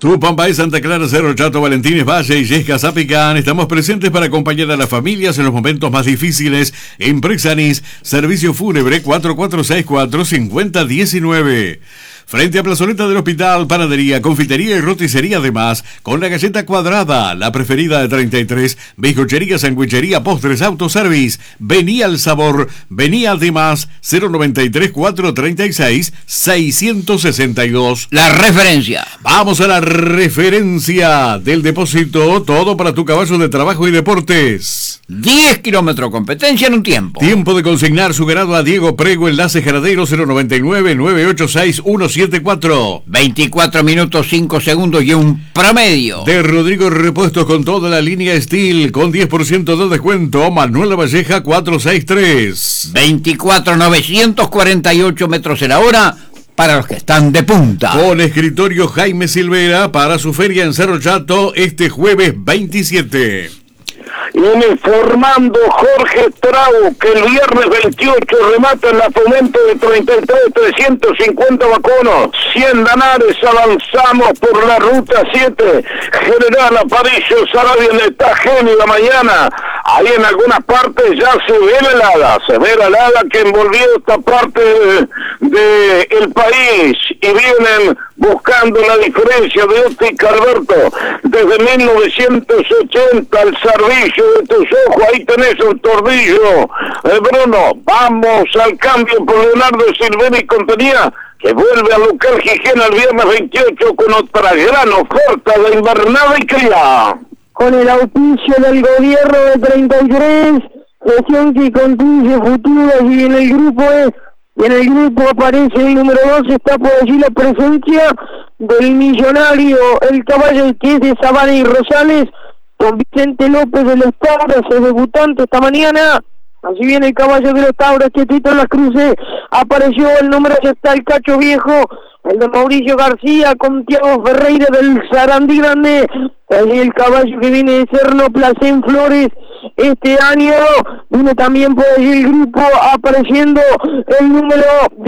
Tupampa, Santa Clara, Cerro Chato, Valentines, Valle y Yesca, Zapicán. Estamos presentes para acompañar a las familias en los momentos más difíciles. Empresanis, Servicio Fúnebre 4464-5019. Frente a Plazoleta del Hospital, panadería, confitería y roticería además, con la galleta cuadrada, la preferida de 33, bizcochería, sandwichería, postres, autoservice. Vení al sabor, vení además, 093-436-662. La referencia. Vamos a la referencia del depósito, todo para tu caballo de trabajo y deportes. 10 kilómetros competencia en un tiempo. Tiempo de consignar su ganado a Diego Prego, enlace Jaradero 099-986-174. 24 minutos 5 segundos y un promedio. De Rodrigo Repuestos con toda la línea Steel, con 10% de descuento. Manuel Valleja 463. 24,948 metros en la hora para los que están de punta. Con escritorio Jaime Silvera para su feria en Cerro Chato este jueves 27. Informando Jorge Trau que el viernes 28 remata en la Fomento de 33,350 vacunos. 100 Lanares, avanzamos por la ruta 7. General Aparicio Sarabia en esta gélida mañana. Ahí en algunas partes ya se ve la helada que envolvió esta parte del país y vienen buscando la diferencia de Óptica Alberto desde 1980 al servicio de tus ojos. Ahí tenés un tordillo, Bruno. Vamos al cambio por Leonardo Silvera y compañía, que vuelve al local Gijena el viernes 28 con otra gran oferta de invernada y cría. Con el auspicio del gobierno de 33, gestión que construye futuras, y en el grupo aparece el número 2, está por allí la presencia del millonario, el caballo que es de Sabana y Rosales, con Vicente López de los Tauras, el debutante esta mañana. Así viene el caballo de los Tauras, quietito en las cruces, apareció el número, ya está el Cacho Viejo, el de Mauricio García, con Tiago Ferreira del Sarandí Grande, el caballo que viene de Cerno Placén Flores este año. Viene también por allí el grupo, apareciendo el número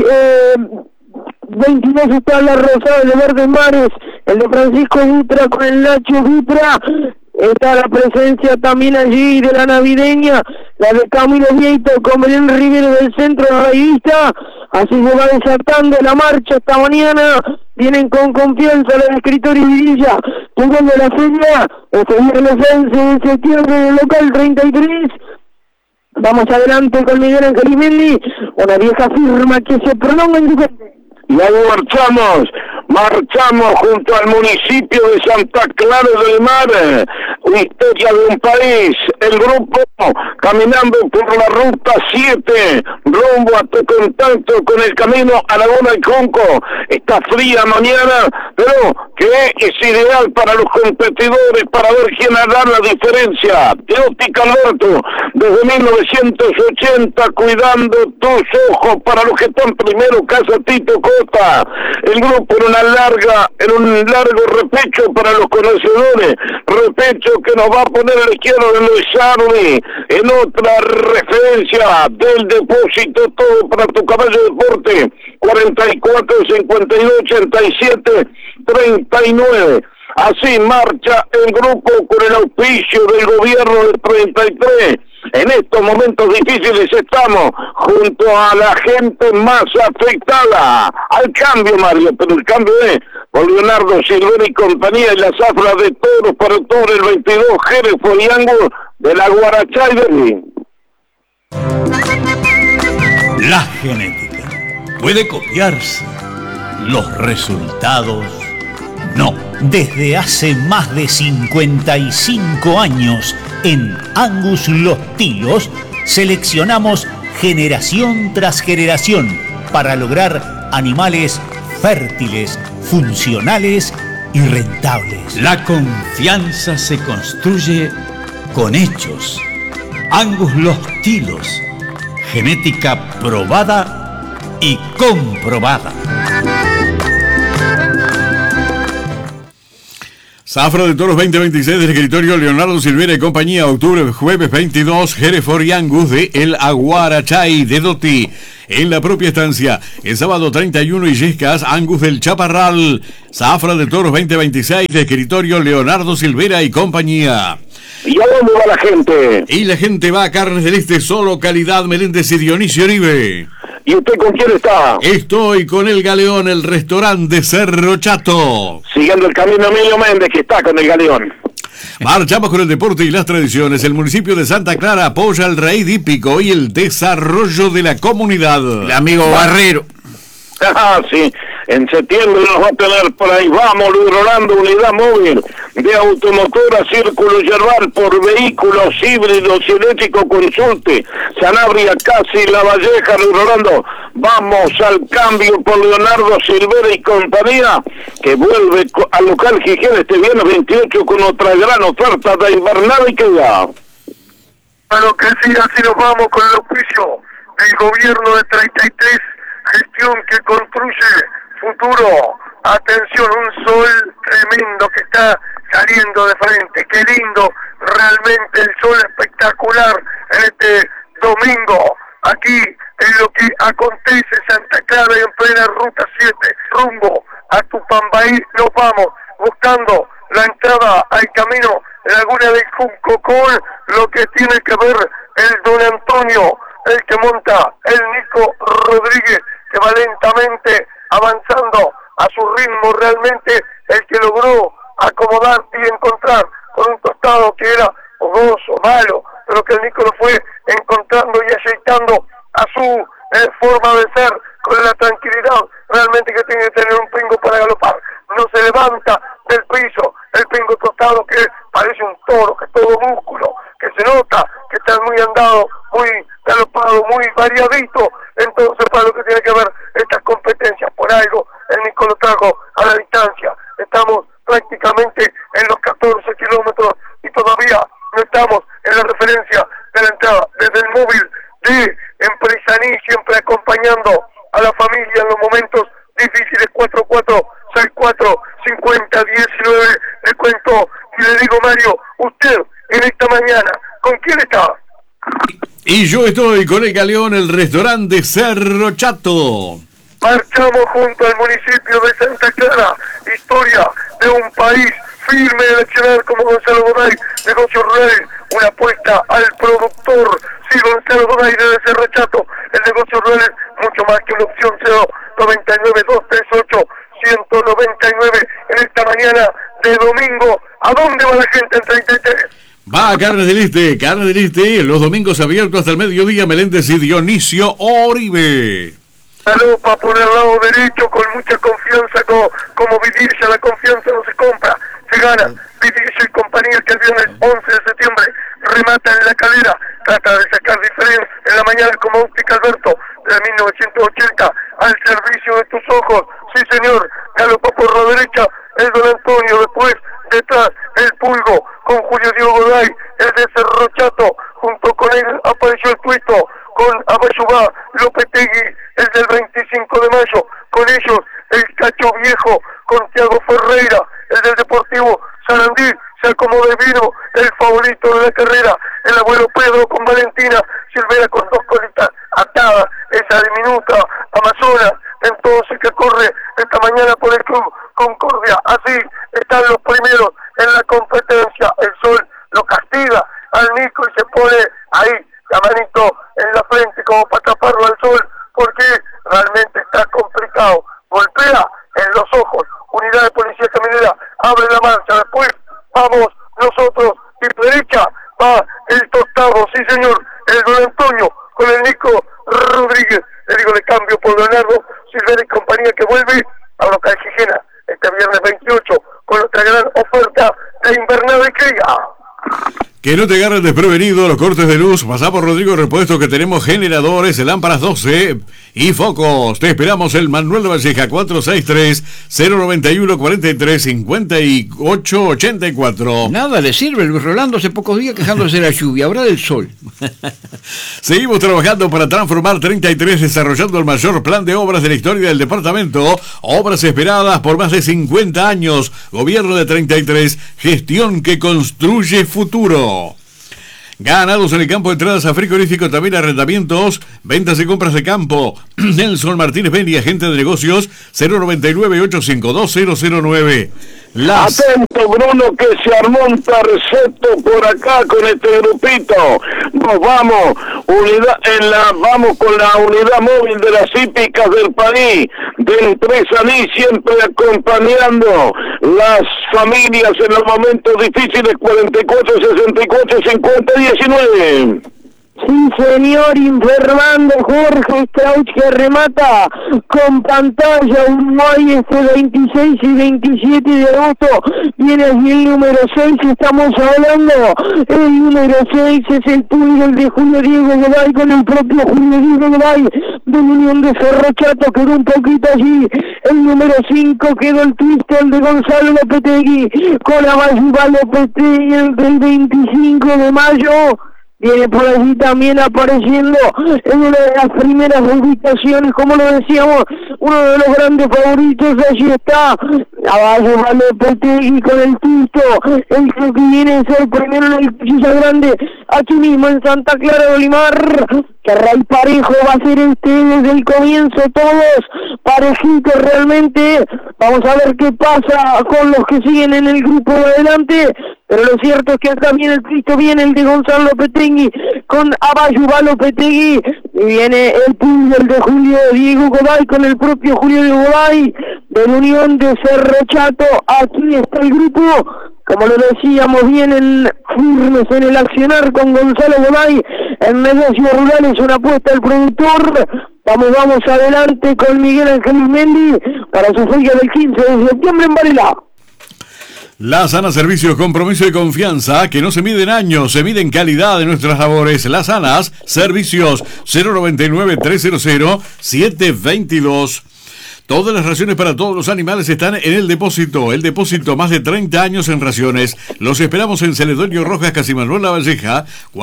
22, está la Rosada de Verdes Mares, el de Francisco Dutra con el Nacho Dutra. Está la presencia también allí de la navideña, la de Camilo Vieito con Belén Rivero del Centro Rayista. Así se va desatando la marcha esta mañana. Vienen con confianza los escritores y Villa, jugando la feria este viernes 11 de septiembre en el local 33. Vamos adelante con Miguel Ángel Imendi, una vieja firma que se prolonga en su... Y ahí marchamos junto al municipio de Santa Clara del Mar, una historia de un país, el grupo caminando por la ruta 7, rumbo a tu contacto con el camino a Laguna y Conco. Esta fría mañana, pero que es ideal para los competidores, para ver quién hará la diferencia. De Óptica Alberto, desde 1980, cuidando tus ojos, para los que están primero, Casa Tito Cota. El grupo en un largo repecho para los conocedores, repecho que nos va a poner el izquierdo de Luis Arli, en otra referencia del depósito, todo para tu caballo de deporte, 44 52 87 39. Así marcha el grupo con el auspicio del gobierno del 33. En estos momentos difíciles estamos junto a la gente más afectada. Al cambio, Mario, pero el cambio es por Leonardo Silvera y compañía, y la zafra de toros para octubre el 22, Jerez Foliango de la Guarachá y Berlín. La genética puede copiarse, los resultados no. Desde hace más de 55 años en Angus Los Tilos seleccionamos generación tras generación para lograr animales fértiles, funcionales y rentables. La confianza se construye con hechos. Angus Los Tilos, genética probada y comprobada. Zafra de Toros 2026 del escritorio Leonardo Silvera y compañía, octubre, jueves 22, Hereford y Angus de El Aguarachay de Doti. En la propia estancia, el sábado 31, Illescas, Angus del Chaparral. Zafra de Toros 2026 del escritorio Leonardo Silvera y compañía. ¿Y a dónde va la gente? Y la gente va a Carnes del Este, solo calidad, Meléndez y Dionisio Oribe. ¿Y usted con quién está? Estoy con el Galeón, el restaurante Cerro Chato. Siguiendo el camino Emilio Méndez, que está con el Galeón. Marchamos con el deporte y las tradiciones. El municipio de Santa Clara apoya el raíz hípico y el desarrollo de la comunidad. El amigo Barrero. Ah, sí, en septiembre nos va a tener por ahí. Vamos, Luis Rolando, unidad móvil de automotora Círculo Yerbal por vehículos híbridos y eléctricos. Consulte Sanabria, Casi, La Valleja. Luis Rolando, vamos al cambio por Leonardo Silvera y compañía, que vuelve al local Gijena este viernes 28 con otra gran oferta de invernada y que ya. Claro que sí, así nos vamos con el auspicio del gobierno de 33. Gestión que construye futuro. Atención, un sol tremendo que está saliendo de frente. Qué lindo, realmente el sol espectacular en este domingo. Aquí en lo que acontece Santa Clara y en plena ruta 7, rumbo a Tupambaí, nos vamos buscando la entrada al camino Laguna del Junco con lo que tiene que ver el don Antonio, el que monta el Nico Rodríguez, que va lentamente avanzando a su ritmo, realmente el que logró acomodar y encontrar con un costado que era dudoso, malo, pero que el Nico lo fue encontrando y aceitando a su forma de ser, con la tranquilidad realmente que tiene que tener un pingo para galopar. No se levanta del piso, el pingo tostado que parece un toro, que es todo músculo, que se nota que está muy andado, muy galopado, muy variadito. Entonces, para lo que tiene que ver estas competencias, por algo el Nico lo trajo a la distancia. Estamos prácticamente en los 14 kilómetros y todavía no estamos en la referencia de la entrada. Desde el móvil de Empresaní, siempre acompañando a la familia en los momentos difíciles. 44645019. Le cuento y le digo, Mario, usted en esta mañana, ¿con quién está? Y yo estoy con el Galeón, el restaurante Cerro Chato. Marchamos junto al municipio de Santa Clara. Historia de un país firme de accionar como Gonzalo Goday, negocio rural, una apuesta al productor. Sí, Gonzalo Goday de Cerro Chato. El negocio rural es mucho más que una opción. 099-238-199 en esta mañana de domingo. ¿A dónde va la gente en 33? Va a Carnes del Este, Carnes del Este, los domingos abiertos hasta el mediodía, Meléndez y Dionisio Oribe. Galopa por el lado derecho con mucha confianza, como Vidilla. La confianza no se compra, se gana. Vidilla y compañía, que el viernes 11 de septiembre remata en la calera, trata de sacar diferencia en la mañana como Óptica Alberto de 1980 al servicio de tus ojos. Sí, señor, galopa por la derecha el don Antonio, después detrás el Pulgo con Julio Diego Goday, el de Cerro Chato, junto con él apareció el Tuito con Abayubá Lopetegui, el del 25 de mayo, con ellos el Cacho Viejo con Tiago Ferreira, el del Deportivo Sarandí, se acomoda el vino, el favorito de la carrera, el abuelo Pedro con Valentina Silvera con dos colitas atadas, esa diminuta Amazonas, entonces que corre esta mañana por el Club Concordia. Así están los primeros en la competencia. El sol lo castiga al Nico y se pone ahí la manito en la frente como para taparlo al sol, porque realmente está complicado. Golpea en los ojos, unidad de policía caminera, abre la marcha, después vamos nosotros, y derecha va el tostado, sí señor, el don Antonio con el Nico Rodríguez. Le digo, le cambio por Leonardo Silvera y compañía, que vuelve a local Gijena este viernes 28 con otra gran oferta de invernada y cría. Que no te agarren desprevenido los cortes de luz. Pasá por Rodrigo Repuesto, que tenemos generadores, lámparas 12 y focos. Te esperamos en Manuel de Valleja, 463-091-43-58-84. Nada le sirve Luis Rolando hace pocos días quejándose de la lluvia, ahora del sol. Seguimos trabajando para transformar 33, desarrollando el mayor plan de obras de la historia del departamento. Obras esperadas por más de 50 años. Gobierno de 33, gestión que construye futuro. Ganados en el campo, entradas a frigorífico, también arrendamientos, ventas y compras de campo. Nelson Martínez Beni, agente de negocios, 099-852-009. Atento, Bruno, que se armó un terceto por acá con este grupito. Nos vamos, vamos con la unidad móvil de las hípicas del país, de Empresa Ni, siempre acompañando las familias en los momentos difíciles. 44, 64, 50, 19. Sí, señor, informando Jorge Strauch, que remata con pantalla Uruguay este 26 y 27 de agosto. Viene allí el número 6, estamos hablando. El número 6 es el túnel de Julio Diego Goday con el propio Julio Diego Goday de la Unión de Cerro Chato, quedó un poquito allí. El número 5 quedó el Twistel de Gonzalo Lopetegui con la Abayuba Lopetegui el del 25 de mayo. Viene por allí también apareciendo en una de las primeras ubicaciones, como lo decíamos, uno de los grandes favoritos. Allí está Abajo Lopetegui con el Tito, el que viene a ser primero en el Pisa Grande, aquí mismo en Santa Clara de Olimar. Que Ray Parejo va a ser desde el comienzo, todos parejitos realmente. Vamos a ver qué pasa con los que siguen en el grupo de adelante, pero lo cierto es que acá viene el Cristo, viene el de Gonzalo Lopetegui con Abayuba Lopetegui, y viene el Pulver de Julio Diego Goday con el propio Julio Diego Goday de la Unión de Cerro Chato. Aquí está el grupo, como lo decíamos, vienen firmes en el accionar con Gonzalo Goday. En negocios rurales, una apuesta del productor. Vamos adelante con Miguel Ángel Mendi para su fecha del 15 de septiembre en Varela. La Sana Servicios, compromiso y confianza que no se mide en años, se mide en calidad de nuestras labores. Las Sanas Servicios, 099-300-722. Todas las raciones para todos los animales están en el depósito. El depósito, más de 30 años en raciones. Los esperamos en Celedonio Rojas, Casi Manuel La Valleja,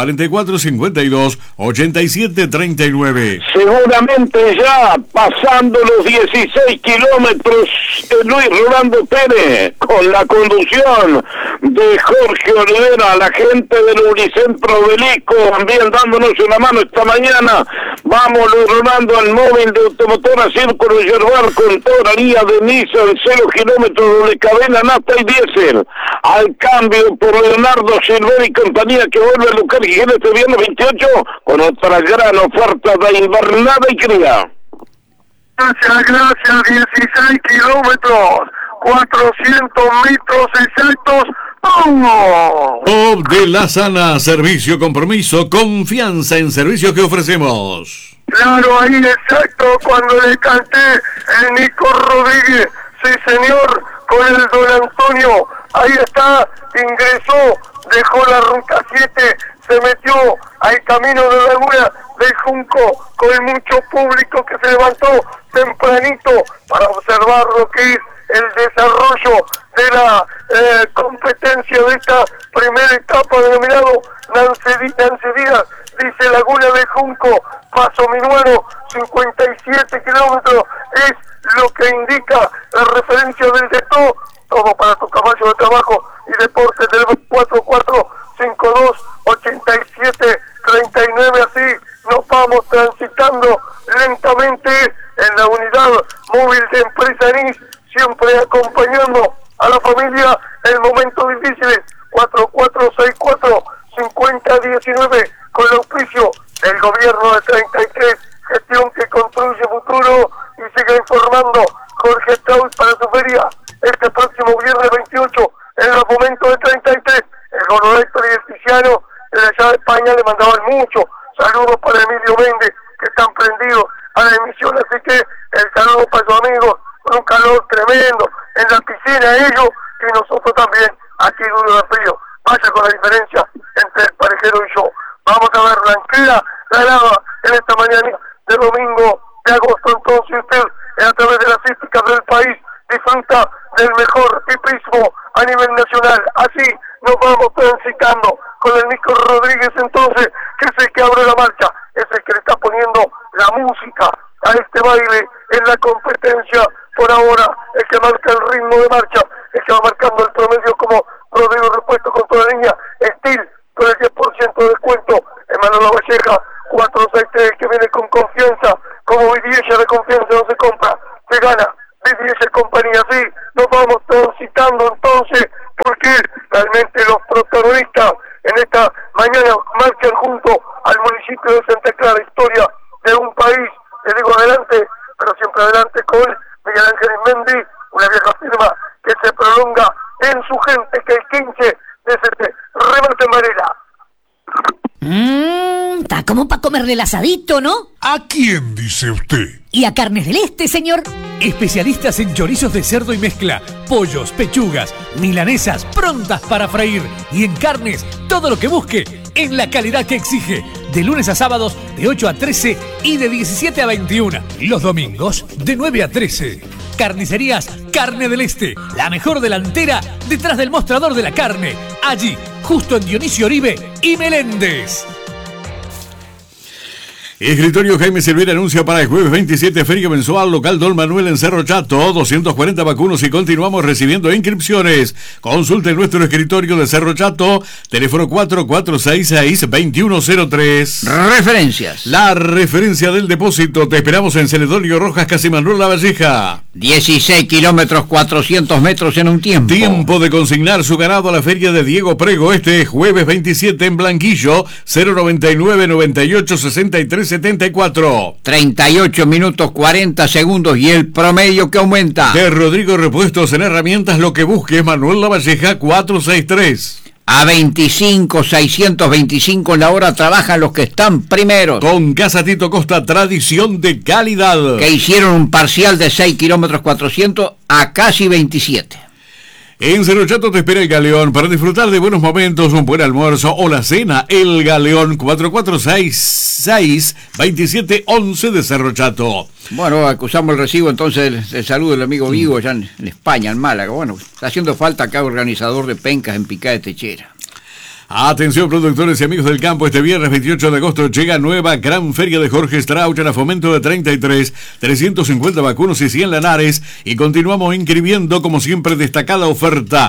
4452-8739. Seguramente ya pasando los 16 kilómetros, Luis Rolando Pérez, con la conducción de Jorge Olivera, la gente del Unicentro Belico, también dándonos una mano esta mañana. Vamos, Luis Rolando, al móvil de Automotora Círculo Yerbar, con toda la línea de Nissan, 0 kilómetros de cadena, nafta y diésel. Al cambio por Leonardo Silver y compañía, que vuelve a local Jiménez este viernes 28 con otra gran oferta de invernada y cría. Gracias, 16 kilómetros, 400 metros exactos. Bob de La Sana, servicio, compromiso, confianza en servicios que ofrecemos. Claro, ahí exacto, cuando le canté el Nico Rodríguez, sí señor, con el Don Antonio, ahí está, ingresó, dejó la ruta 7, se metió al camino de Laguna del Junco, con mucho público que se levantó tempranito para observar lo que es el desarrollo de la competencia de esta primera etapa denominado Nancy Díaz, dice Laguna de Junco, Paso Minuano, 57 kilómetros, es lo que indica la referencia del Detó, todo para tu caballo de trabajo y deporte del 4452-8739, así nos vamos transitando lentamente en la unidad móvil de Empresa Ni, siempre acompañando a la familia en momentos difíciles. 4464-5019 con el auspicio del gobierno de 33, gestión que construye futuro, y sigue informando Jorge Strauch para su feria este próximo viernes 28 en los momentos de 33. El gordo Héctor y el Tiziano de allá de España le mandaban mucho saludos para Emilio Méndez, que están prendidos a la emisión, así que el saludo para sus amigos, con un calor tremendo en la piscina ellos y nosotros también aquí duro de frío. Vaya con la diferencia entre el parejero y yo. Vamos a ver Blanquera ganaba en esta mañana de domingo de agosto. Entonces usted, a través de las hípicas del país, disfruta del mejor hipismo a nivel nacional. Así nos vamos transitando con el Nico Rodríguez, entonces, que es el que abre la marcha, es el que le está poniendo la música a este baile en la competencia. Por ahora, el que marca el ritmo de marcha, el que va marcando el promedio como Rodrigo Repuesto con toda la línea, Steel con el 10% de descuento, Emanuel Valleja, 463, que viene con confianza, como Vidiella de confianza no se compra, se gana, Vidiella compañía, sí, nos vamos transitando entonces, porque realmente los protagonistas en esta mañana marchan junto al municipio de Santa Clara, historia de un país, le digo adelante, pero siempre adelante con Miguel Ángel Mendy, una vieja firma que se prolonga en su gente, que el 15 de este remate Varela. Está como para comerle el asadito, ¿no? ¿A quién dice usted? Y a Carnes del Este, señor. Especialistas en chorizos de cerdo y mezcla, pollos, pechugas, milanesas prontas para freír y en carnes todo lo que busque en la calidad que exige. De lunes a sábados de 8 a 13 y de 17 a 21. Los domingos de 9 a 13. Carnicerías Carne del Este, la mejor delantera detrás del mostrador de la carne. Allí, justo en Dionisio Oribe y Meléndez. Escritorio Jaime Silveira anuncia para el jueves 27 feria mensual local Don Manuel en Cerro Chato, 240 vacunos y continuamos recibiendo inscripciones. Consulte nuestro escritorio de Cerro Chato, teléfono 4466-2103. Referencias. La referencia del depósito, te esperamos en Celedonio Rojas, casi Manuel La Valleja. 16 kilómetros, 400 metros en un tiempo. Tiempo de consignar su ganado a la feria de Diego Prego este jueves 27 en Blanquillo, 099-98-63-74. 38 minutos 40 segundos y el promedio que aumenta. De Rodrigo Repuestos en herramientas, lo que busque Manuel La Valleja 463. A 25, 625 en la hora trabajan los que están primeros. Con Casa Tito Costa, tradición de calidad. Que hicieron un parcial de 6 kilómetros 400 a casi 27. En Cerro Chato te espera El Galeón para disfrutar de buenos momentos, un buen almuerzo o la cena. El Galeón, 4466-2711 de Cerro Chato. Bueno, acusamos el recibo entonces del saludo del amigo Vigo allá en España, en Málaga. Bueno, está haciendo falta acá organizador de pencas en Picá de Techera. Atención productores y amigos del campo, este viernes 28 de agosto llega nueva gran feria de Jorge Strauch en la Fomento de 33, 350 vacunos y 100 lanares y continuamos inscribiendo como siempre destacada oferta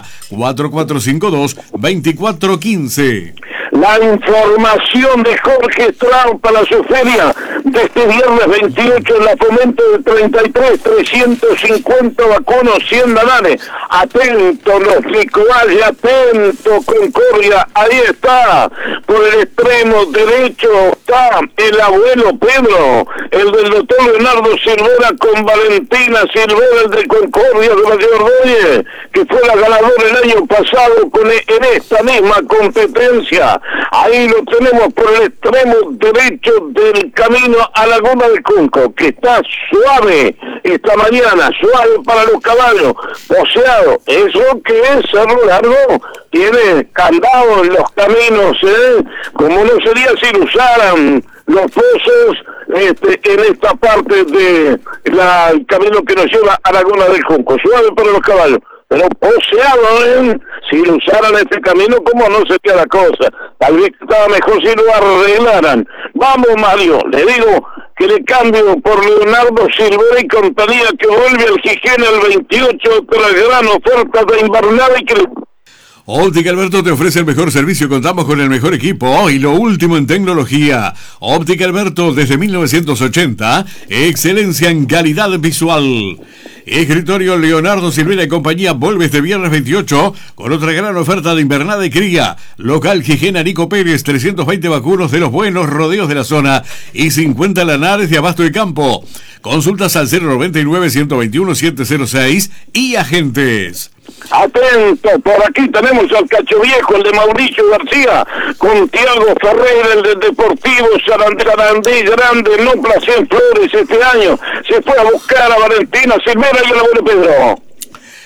4452-2415. La información de Jorge Strauch para su feria de este viernes 28 en la Fomento de 33, 350 vacunos, 100 lanares. Atento los Nicolás, atento Concordia, ahí está, por el extremo derecho está el abuelo Pedro, el del doctor Leonardo Silvera con Valentina Silvera, el de Concordia de Valle Ordóñez, que fue la ganadora el año pasado en esta misma competencia. Ahí lo tenemos por el extremo derecho del camino a Laguna del Cunco, que está suave esta mañana, suave para los caballos, poseado. Eso que es Cerro Largo, tiene candado en los caminos, como no sería si lo usaran los pozos en esta parte de el camino que nos lleva a Laguna del Junco, suave para los caballos, pero poseado, si lo usaran este camino, como no sería la cosa, tal vez estaba mejor si lo arreglaran. Vamos Mario, le digo que le cambio por Leonardo Silvera y compañía, que vuelve al Gijena el 28, otra gran oferta de invernada y que Óptica Alberto te ofrece el mejor servicio, contamos con el mejor equipo y lo último en tecnología. Óptica Alberto desde 1980, excelencia en calidad visual. Escritorio Leonardo Silvera y compañía vuelve este viernes 28 con otra gran oferta de invernada y cría. Local Gijena Nico Pérez, 320 vacunos de los buenos rodeos de la zona y 50 lanares de abasto y campo. Consultas al 099-121-706 y agentes. Atento, por aquí tenemos al Cacho Viejo, el de Mauricio García, con Tiago Ferreira, el del Deportivo Sarandí Grande, no Placen Flores este año. Se fue a buscar a Valentina Silvera y el abuelo Pedro.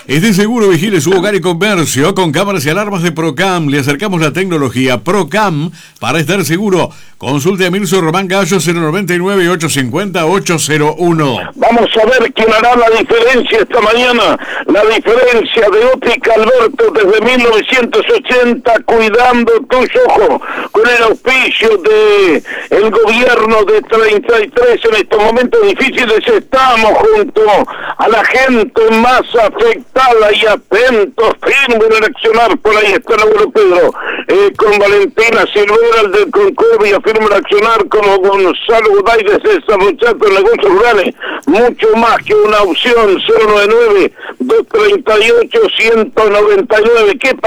Esté seguro, vigile su hogar y comercio con cámaras y alarmas de Procam. Le acercamos la tecnología Procam para estar seguro. Consulte a Milso Román Gallo 099-850-801. Vamos a ver quién hará la diferencia esta mañana. La diferencia de Óptica Alberto desde 1980, cuidando tus ojos, con el auspicio de el gobierno de 33. En estos momentos difíciles estamos junto a la gente más afectada y atentos, firme en accionar. Por ahí está el abuelo Pedro, con Valentina Silvera, el del Concordia, firme en accionar, como Gonzalo Goday desde Sarrochato en Negocios Rurales. Mucho más que una opción. 099-238-199. ¿Qué